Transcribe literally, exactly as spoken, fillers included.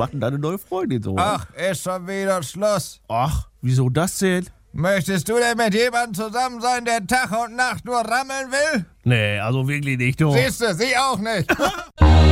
macht denn deine neue Freundin so? Ach, ist schon wieder Schluss. Ach, wieso das denn? Möchtest du denn mit jemandem zusammen sein, der Tag und Nacht nur rammeln will? Nee, also wirklich nicht, du. Siehst du, sie auch nicht.